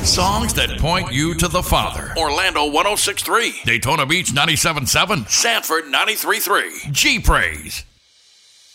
Songs that point you to the Father. Orlando 106.3. Daytona Beach 97.7. Sanford 93.3. G-Praise.